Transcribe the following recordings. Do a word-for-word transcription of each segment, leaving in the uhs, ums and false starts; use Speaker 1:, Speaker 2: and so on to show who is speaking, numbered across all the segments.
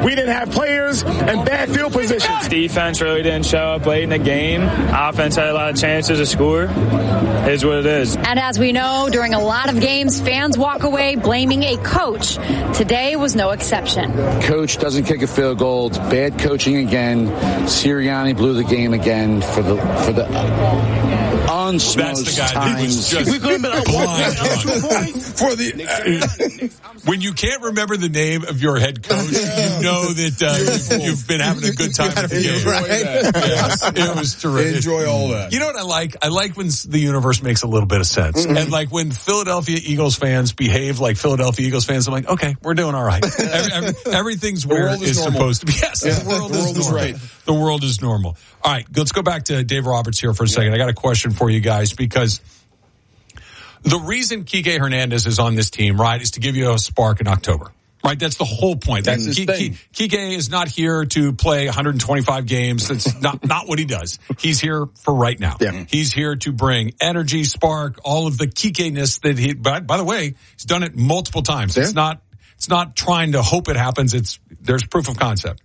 Speaker 1: we didn't have players and bad field positions.
Speaker 2: Defense really didn't show up late in the game. Offense had a lot of chances to score. It is what it is.
Speaker 3: And as we know, during a lot of games, fans walk away blaming a coach. Today was no exception.
Speaker 4: Coach doesn't kick a field goal. It's bad coaching again. Sirianni blew the game again for the for the unsmoked times.
Speaker 5: We couldn't have been for the uh, when you can't remember the name of your head coach, you know that uh, you've, you've been having a good time at the game.
Speaker 6: Right?
Speaker 5: Yes, it was terrific.
Speaker 6: Enjoy all that.
Speaker 5: You know what I like? I like when the universe makes a little bit of sense, mm-hmm. and like when Philadelphia Eagles fans behave like Philadelphia Eagles fans. I'm like, okay, we're doing all right. Every, every, everything's where it's supposed to be. Yes,
Speaker 6: yeah,
Speaker 5: the world,
Speaker 6: the world
Speaker 5: is,
Speaker 6: is right.
Speaker 5: The world is normal. All right, let's go back to Dave Roberts here for a second. I got a question for you guys because the reason Kike Hernandez is on this team, right, is to give you a spark in October. Right, that's the whole point.
Speaker 6: That's his
Speaker 5: Kike,
Speaker 6: thing.
Speaker 5: Kike is not here to play one hundred twenty-five games. That's not not what he does. He's here for right now.
Speaker 6: Yeah.
Speaker 5: He's here to bring energy, spark, all of the Kike-ness that he. But by the way, he's done it multiple times.
Speaker 6: Yeah.
Speaker 5: It's not. It's not trying to hope it happens. It's there's proof of concept.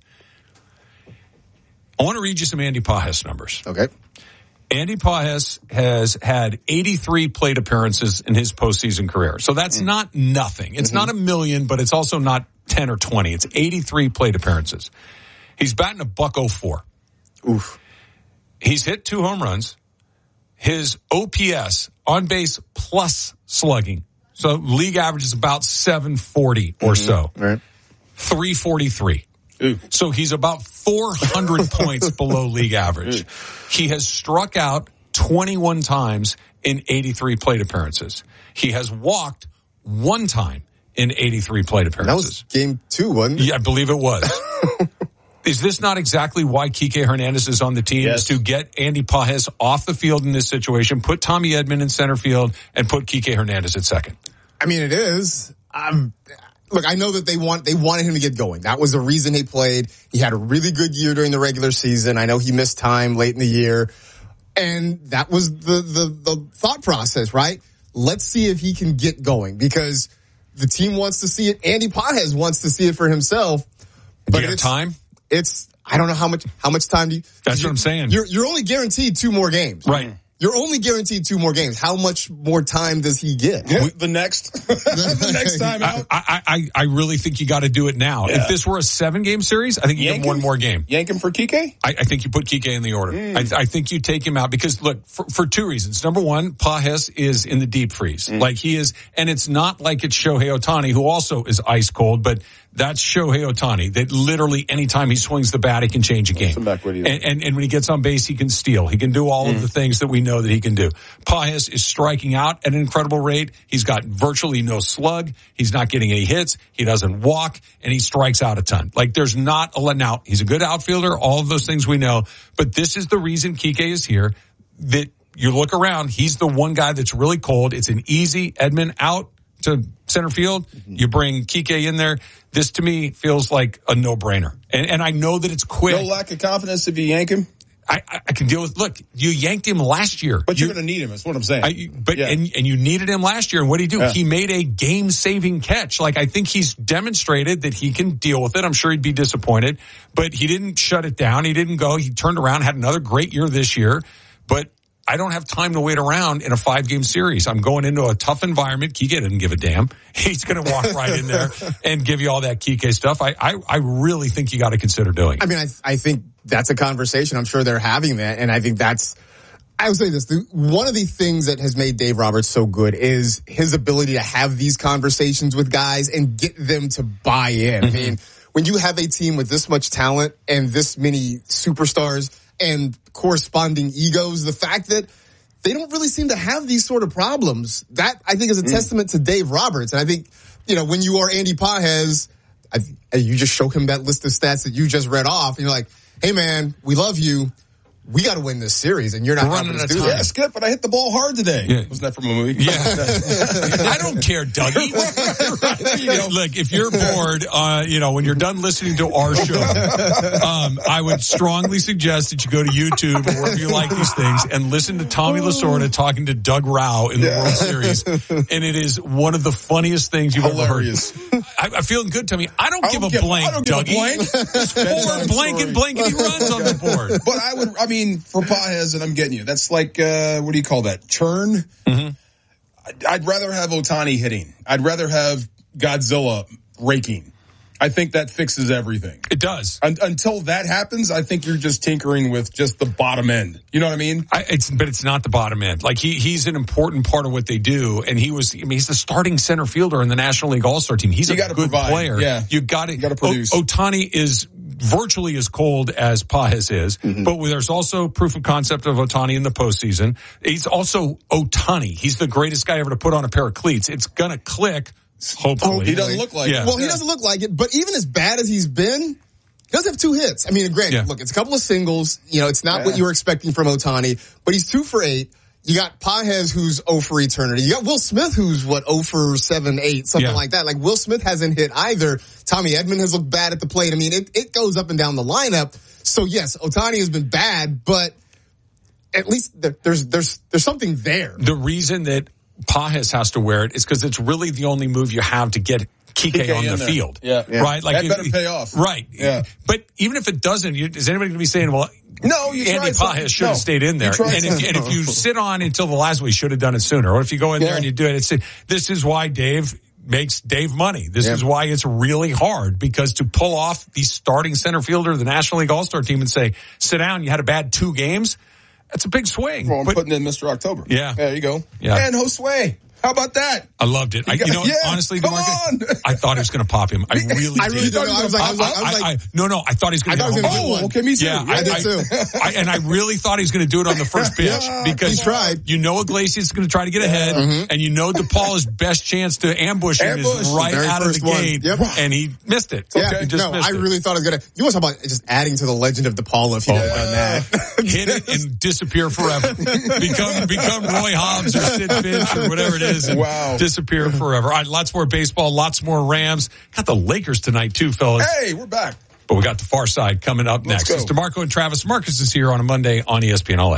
Speaker 5: I want to read you some Andy Pages numbers.
Speaker 6: Okay.
Speaker 5: Andy Pages has had eighty-three plate appearances in his postseason career. So that's mm. not nothing. It's mm-hmm. not a million, but it's also not ten or twenty. It's eighty-three plate appearances. He's batting a buck oh four.
Speaker 6: Oof.
Speaker 5: He's hit two home runs. His O P S, on base plus slugging. So league average is about seven forty or
Speaker 6: mm-hmm.
Speaker 5: so.
Speaker 6: Right.
Speaker 5: three forty-three.
Speaker 6: Ooh.
Speaker 5: So he's about four hundred points below league average. Ooh. He has struck out twenty-one times in eighty-three plate appearances. He has walked one time in eighty-three plate appearances.
Speaker 6: That was game two, wasn't it?
Speaker 5: Yeah, I believe it was. Is this not exactly why Kike Hernandez is on the team?
Speaker 6: Yes.
Speaker 5: Is to get Andy Pages off the field in this situation, put Tommy Edman in center field, and put Kike Hernandez at second?
Speaker 7: I mean, it is. Um, Look, I know that they want they wanted him to get going. That was the reason he played. He had a really good year during the regular season. I know he missed time late in the year. And that was the, the, the thought process, right? Let's see if he can get going because the team wants to see it. Andy Pages wants to see it for himself.
Speaker 5: But Do you have time?
Speaker 7: It's, I don't know how much, how much time do you.
Speaker 5: That's what I'm saying.
Speaker 7: You're, you're only guaranteed two more games.
Speaker 5: Right.
Speaker 7: You're only guaranteed two more games. How much more time does he get?
Speaker 6: Yeah, the next, the next time out.
Speaker 5: I, I, I really think you got to do it now. Yeah. If this were a seven-game series, I think you
Speaker 6: Yank
Speaker 5: get one
Speaker 6: him?
Speaker 5: more game.
Speaker 6: Yank him for Kike?
Speaker 5: I, I think you put Kike in the order. Mm. I, I think you take him out because, look, for, for two reasons. Number one, Pages is in the deep freeze. Mm. Like he is, and it's not like it's Shohei Ohtani, who also is ice cold, but that's Shohei Ohtani, that literally anytime he swings the bat, he can change a game. And, and, and when he gets on base, he can steal. He can do all mm. of the things that we know that he can do. Pages is striking out at an incredible rate. He's got virtually no slug. He's not getting any hits. He doesn't walk, and he strikes out a ton. Like there's not a let now. He's a good outfielder. All of those things we know. But this is the reason Kike is here. That you look around, he's the one guy that's really cold. It's an easy Edman out to center field. Mm-hmm. You bring Kike in there. This to me feels like a no-brainer. And, and I know that it's quick.
Speaker 6: No lack of confidence if you yank him?
Speaker 5: I, I can deal with, look, you yanked him last year.
Speaker 6: But
Speaker 5: you,
Speaker 6: you're going to need him, that's what I'm saying.
Speaker 5: I, but,
Speaker 6: yeah.
Speaker 5: and, and you needed him last year. And what did he do?
Speaker 6: Yeah.
Speaker 5: He made a game-saving catch. Like, I think he's demonstrated that he can deal with it. I'm sure he'd be disappointed, but he didn't shut it down. He didn't go. He turned around, had another great year this year. But I don't have time to wait around in a five-game series. I'm going into a tough environment. Kike didn't give a damn. He's going to walk right in there and give you all that Kike stuff. I, I, I really think you got to consider doing it.
Speaker 7: I mean, I, I think that's a conversation. I'm sure they're having that. And I think that's, I would say this, the, one of the things that has made Dave Roberts so good is his ability to have these conversations with guys and get them to buy in. Mm-hmm. I mean, when you have a team with this much talent and this many superstars and corresponding egos, the fact that they don't really seem to have these sort of problems, that I think is a mm. testament to Dave Roberts. And I think, you know, when you are Andy Pages, I, you just show him that list of stats that you just read off and you're like, hey man, we love you. we got to win this series, and you're not
Speaker 5: running
Speaker 7: helping us
Speaker 5: out
Speaker 7: do
Speaker 5: of
Speaker 7: that.
Speaker 5: time.
Speaker 6: Yeah, Skip, but I hit the ball hard today.
Speaker 5: Yeah.
Speaker 6: Wasn't that from a movie?
Speaker 5: Yeah. I don't care, Dougie. Look, if you're bored, uh, you know, when you're done listening to our show, um, I would strongly suggest that you go to YouTube or wherever you like these things and listen to Tommy Lasorda talking to Doug Rauch in the
Speaker 6: Yeah.
Speaker 5: World Series. And it is one of the funniest things you've
Speaker 6: Hilarious.
Speaker 5: ever heard. I, I'm feeling good, Tommy. I don't
Speaker 6: I
Speaker 5: give
Speaker 6: don't
Speaker 5: a
Speaker 6: give-
Speaker 5: blank,
Speaker 6: I don't give a
Speaker 5: Dougie.
Speaker 6: blank.
Speaker 5: Four blank and blank and he runs on the board.
Speaker 6: But I would, I mean, for Pages, and I'm getting you, that's like, uh, what do you call that? Churn?
Speaker 5: Mm-hmm.
Speaker 6: I'd, I'd rather have Ohtani hitting. I'd rather have Godzilla raking. I think that fixes everything.
Speaker 5: It does.
Speaker 6: Un- until that happens, I think you're just tinkering with just the bottom end. You know what I mean?
Speaker 5: I, it's, but it's not the bottom end. Like he, he's an important part of what they do, and he was. I mean, he's the starting center fielder in the National League All-Star team. He's
Speaker 6: You
Speaker 5: a
Speaker 6: gotta
Speaker 5: good
Speaker 6: provide.
Speaker 5: player.
Speaker 6: Yeah.
Speaker 5: You got to.
Speaker 6: You gotta produce.
Speaker 5: Ohtani is virtually as cold as Pages is,
Speaker 6: Mm-hmm.
Speaker 5: but there's also proof of concept of Ohtani in the postseason. He's also Ohtani. He's the greatest guy ever to put on a pair of cleats. It's gonna click. Hopefully,
Speaker 6: Oh, he doesn't look like
Speaker 5: Yeah.
Speaker 6: it.
Speaker 7: Well, he
Speaker 6: Yeah.
Speaker 7: doesn't look like it, but even as bad as he's been, he does have two hits. I mean, granted,
Speaker 5: Yeah.
Speaker 7: look, it's a couple of singles. You know, it's not
Speaker 6: Yeah.
Speaker 7: what you were expecting from Ohtani, but he's two for eight. You got Pages, who's oh for eternity. You got Will Smith, who's what, oh for seven, eight, something
Speaker 5: Yeah.
Speaker 7: like that. Like, Will Smith hasn't hit either. Tommy Edman has looked bad at the plate. I mean, it, it goes up and down the lineup. So yes, Ohtani has been bad, but at least there, there's, there's, there's something there.
Speaker 5: The reason that Pages has to wear it is because it's really the only move you have to get Kike,
Speaker 6: Kike
Speaker 5: on
Speaker 6: in
Speaker 5: the
Speaker 6: there.
Speaker 5: field.
Speaker 6: Yeah. Yeah.
Speaker 5: Right? Like
Speaker 6: That
Speaker 5: it-
Speaker 6: better pay off.
Speaker 5: Right.
Speaker 6: Yeah.
Speaker 5: But even if it doesn't, you, is anybody going to be saying, well,
Speaker 6: No, you
Speaker 5: Andy
Speaker 6: tried something.
Speaker 5: Pages should have
Speaker 6: No.
Speaker 5: stayed in there.
Speaker 6: You tried
Speaker 5: And if, and if you sit on until the last week, should have done it sooner. Or if you go in there
Speaker 6: Yeah.
Speaker 5: and you do it, it's, this is why Dave makes Dave money. This
Speaker 7: Yeah.
Speaker 5: is why it's really hard, because to pull off the starting center fielder of the National League All-Star team and say, sit down, you had a bad two games, that's a big swing.
Speaker 6: Well, I'm
Speaker 5: But
Speaker 6: putting in Mister October.
Speaker 5: Yeah.
Speaker 6: There you go.
Speaker 5: Yeah.
Speaker 6: And Josue. How about that?
Speaker 5: I loved it. I, you know,
Speaker 6: Yeah,
Speaker 5: honestly,
Speaker 6: come
Speaker 5: DeMarco,
Speaker 6: on.
Speaker 5: I thought he was going to pop him. I really
Speaker 7: I
Speaker 5: did.
Speaker 7: really don't know. I was like, I was like, I was
Speaker 5: I-
Speaker 7: like
Speaker 5: I- no, no, I thought he was going
Speaker 7: I
Speaker 5: to
Speaker 7: thought
Speaker 5: get
Speaker 7: he
Speaker 5: a
Speaker 7: was
Speaker 5: home
Speaker 7: gonna
Speaker 5: run.
Speaker 6: Oh, okay, me too.
Speaker 5: Yeah,
Speaker 7: I did
Speaker 5: I,
Speaker 7: too.
Speaker 5: I, and I really thought he was going to do it on the first pitch
Speaker 6: Yeah,
Speaker 5: because
Speaker 7: he tried.
Speaker 5: you know Iglesias is going to try to get ahead, and you know DePaul's best chance to ambush him
Speaker 6: Ambush.
Speaker 5: is right
Speaker 7: Very
Speaker 5: out of the
Speaker 7: first one.
Speaker 5: gate,
Speaker 7: Yep.
Speaker 5: and he missed it.
Speaker 7: Yeah,
Speaker 5: He just
Speaker 7: no,
Speaker 5: missed
Speaker 7: I
Speaker 5: it.
Speaker 7: really thought I was gonna. You want to talk about just adding to the legend of DePaul if you had done that?
Speaker 5: Hit it and disappear forever. become become Roy Hobbs or Sid Finch or whatever it is. And
Speaker 6: Wow.
Speaker 5: disappear forever. All right, lots more baseball, lots more Rams. Got the Lakers tonight too, fellas.
Speaker 6: Hey, we're back.
Speaker 5: But we got the Far Side coming up
Speaker 6: Let's
Speaker 5: next.
Speaker 6: go.
Speaker 5: It's DeMarco and Travis. Marcus is here on a Monday on E S P N L A.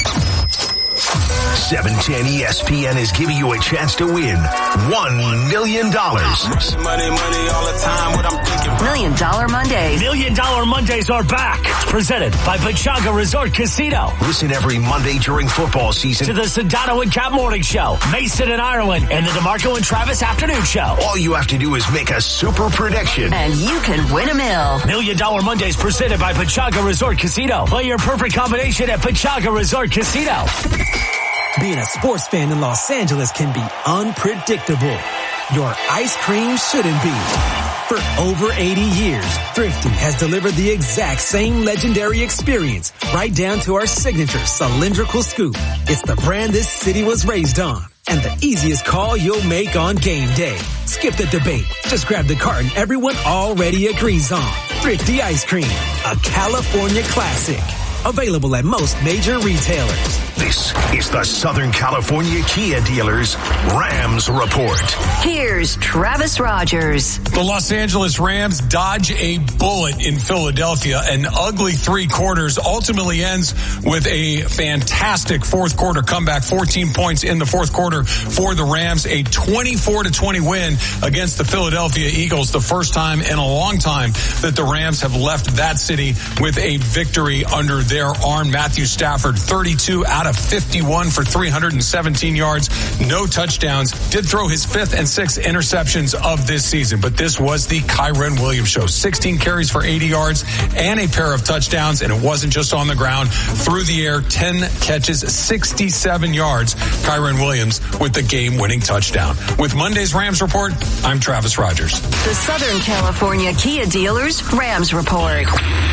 Speaker 8: seven ten E S P N is giving you a chance to win one million dollars.
Speaker 9: Money, money all the time, what I'm thinking.
Speaker 10: Million Dollar Mondays.
Speaker 11: Million Dollar Mondays are back. Presented by Pechanga Resort Casino.
Speaker 8: Listen every Monday during football season
Speaker 11: To the Sedano and Cap Morning Show, Mason and Ireland, and the DeMarco and Travis Afternoon Show.
Speaker 8: All you have to do is make a super prediction.
Speaker 10: And you can win a mill.
Speaker 11: Million Dollar Mondays presented by Pechanga Resort Casino. Play your perfect combination at Pechanga Resort Casino.
Speaker 12: Being a sports fan in Los Angeles can be unpredictable. Your ice cream shouldn't be. For over eighty years, Thrifty has delivered the exact same legendary experience right down to our signature cylindrical scoop. It's the brand this city was raised on and the easiest call you'll make on game day. Skip the debate. Just grab the carton everyone already agrees on. Thrifty Ice Cream, a California classic. Available at most major retailers.
Speaker 8: This is the Southern California Kia Dealers Rams Report.
Speaker 10: Here's Travis Rogers.
Speaker 5: The Los Angeles Rams dodge a bullet in Philadelphia. An ugly three quarters ultimately ends with a fantastic fourth quarter comeback. fourteen points in the fourth quarter for the Rams. A twenty-four to twenty win against the Philadelphia Eagles. The first time in a long time that the Rams have left that city with a victory under their arm. Matthew Stafford, thirty-two out of fifty-one for three hundred seventeen yards. No touchdowns. Did throw his fifth and sixth interceptions of this season, but this was the Kyren Williams show. sixteen carries for eighty yards and a pair of touchdowns, and it wasn't just on the ground. Through the air, ten catches, sixty-seven yards. Kyren Williams with the game-winning touchdown. With Monday's Rams Report, I'm Travis Rogers.
Speaker 10: The Southern California Kia Dealers Rams Report.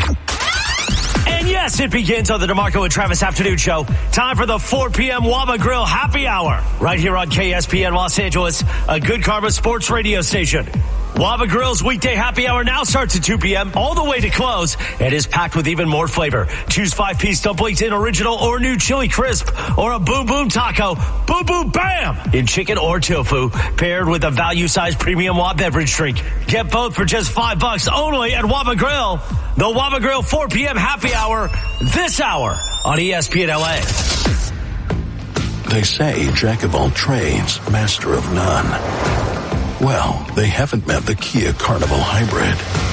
Speaker 11: And yes, it begins on the DeMarco and Travis Afternoon Show. Time for the four p.m. Waba Grill Happy Hour. Right here on K S P N Los Angeles, a Good Karma Sports radio station. Waba Grill's weekday happy hour now starts at two p.m. all the way to close and is packed with even more flavor. Choose five-piece dumplings in original or new chili crisp or a boom boom taco, boom boom bam, in chicken or tofu, paired with a value-sized premium Waba beverage drink. Get both for just five bucks only at Waba Grill. The Waba Grill four p.m. happy hour this hour on E S P N L A.
Speaker 13: They say jack of all trades, master of none. Well, they haven't met the Kia Carnival Hybrid.